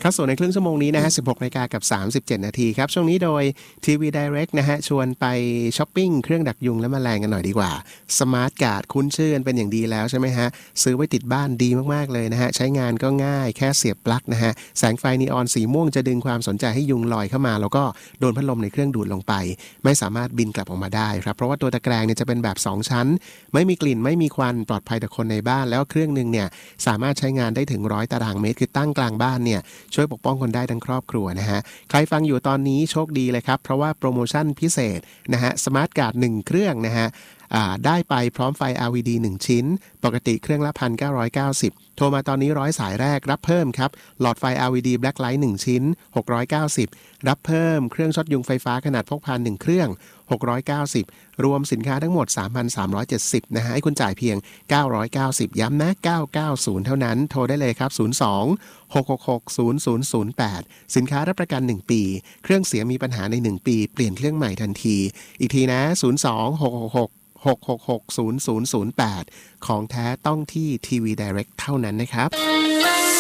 เข้าสู่ในครึ่งชั่วโมงนี้นะฮะ 16:37 น.ครับช่วงนี้โดย TV Direct นะฮะชวนไปช้อปปิ้งเครื่องดักยุงและแมลงกันหน่อยดีกว่า Smart Guard คุ้นชื่อกันเป็นอย่างดีแล้วใช่ไหมฮะซื้อไว้ติดบ้านดีมากๆเลยนะฮะใช้งานก็ง่ายแค่เสียบปลั๊กนะฮะแสงไฟนีออนสีม่วงจะดึงความสนใจให้ยุงลอยเข้ามาแล้วก็โดนพัดลมในเครื่องดูดลงไปไม่สามารถบินกลับออกมาได้ครับเพราะว่าตัวตะแกรงเนี่ยจะเป็นแบบ2ชั้นไม่มีกลิ่นไม่มีควันปลอดภัยต่อคนในบ้านแล้วเครื่องนึงเนี่ยสามารถใช้งานได้ถึง100 ตารางเมตรคือตั้งกลางบ้านเนี่ยช่วยปกป้องคนได้ทั้งครอบครัวนะฮะใครฟังอยู่ตอนนี้โชคดีเลยครับเพราะว่าโปรโมชั่นพิเศษนะฮะสมาร์ทการ์ด1เครื่องนะฮะได้ไปพร้อมไฟ LED 1 ชิ้นปกติเครื่องละ 1,990 โทรมาตอนนี้100สายแรกรับเพิ่มครับหลอดไฟ LED Blacklight 1ชิ้น690รับเพิ่มเครื่องช็อตยุงไฟฟ้าขนาดพกพา1เครื่อง690รวมสินค้าทั้งหมด 3,370 นะฮะให้คุณจ่ายเพียง990ย้ำนะ990เท่านั้นโทรได้เลยครับ02-666-0008สินค้ารับประกัน1ปีเครื่องเสียมีปัญหาใน1ปีเปลี่ยนเครื่องใหม่ทันทีอีกทีนะ02-666-666-0008ของแท้ต้องที่ TV Direct เท่านั้นนะครับ